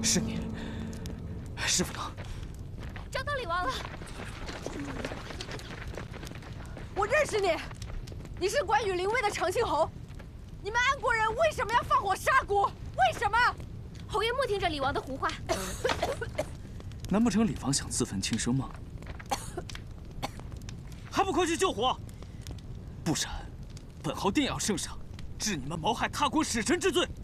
是你，师傅呢？ 找到李王了。 我认识你，你是关羽临危的长庆侯。你们安国人为什么要放火杀国？为什么？ 侯爷莫听这李王的胡话。 难不成李王想自焚轻生吗？还不快去救火！不然，本侯定要圣上治你们谋害他国使臣之罪。